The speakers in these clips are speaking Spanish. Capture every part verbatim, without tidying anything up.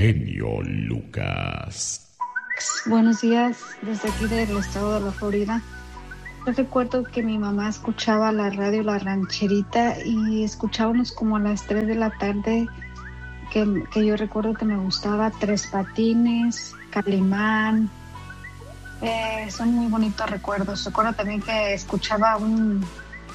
genio Lucas. Buenos días, desde aquí del estado de la Florida. Yo recuerdo que mi mamá escuchaba la radio La Rancherita y escuchábamos como a las tres de la tarde, que, que yo recuerdo que me gustaba Tres Patines, Calimán. Eh, son muy bonitos recuerdos. Recuerdo también que escuchaba un,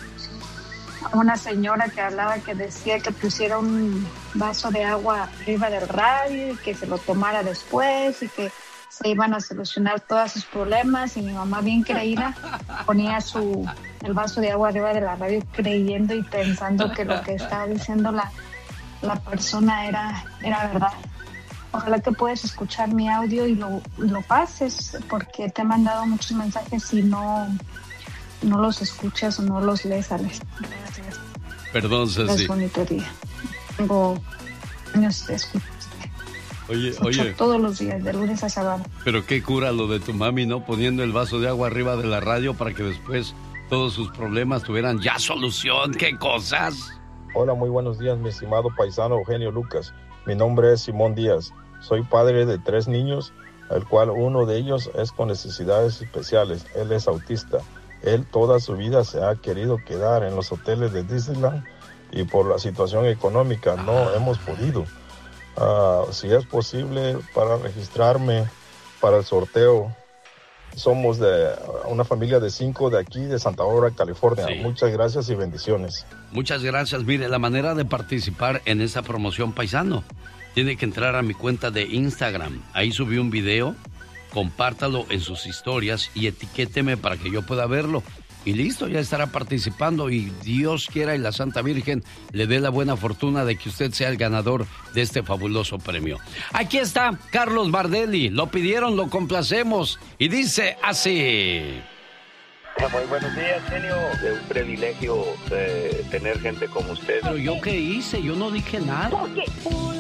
a una señora que hablaba, que decía que pusiera un vaso de agua arriba del radio y que se lo tomara después y que se iban a solucionar todos sus problemas. Y mi mamá, bien creída, ponía su el vaso de agua arriba de la radio, creyendo y pensando que lo que estaba diciendo la, la persona era, era verdad. Ojalá que puedas escuchar mi audio y lo, lo pases, porque te he mandado muchos mensajes y no, no los escuchas o no los lees, Alex. Gracias. Perdón, Ceci. Es bonito día. Tengo años de escuchar. Oye, Escucho oye. todos los días, de lunes a sábado. Pero qué cura lo de tu mami, ¿no? Poniendo el vaso de agua arriba de la radio para que después todos sus problemas tuvieran ya solución. ¡Qué cosas! Hola, muy buenos días, mi estimado paisano Eugenio Lucas. Mi nombre es Simón Díaz. Soy padre de tres niños, el cual uno de ellos es con necesidades especiales. Él es autista. Él toda su vida se ha querido quedar en los hoteles de Disneyland y por la situación económica no hemos podido. Uh, si es posible, para registrarme para el sorteo. Somos de una familia de cinco de aquí, de Santa Bárbara, California. Sí. Muchas gracias y bendiciones. Muchas gracias. Mire, la manera de participar en esta promoción, paisano, tiene que entrar a mi cuenta de Instagram. Ahí subí un video, compártalo en sus historias y etiquéteme para que yo pueda verlo. Y listo, ya estará participando y Dios quiera y la Santa Virgen le dé la buena fortuna de que usted sea el ganador de este fabuloso premio. Aquí está Carlos Bardelli, lo pidieron, lo complacemos y dice así. Muy buenos días, genio. Es un privilegio eh, tener gente como usted. Pero yo qué hice, yo no dije nada. Porque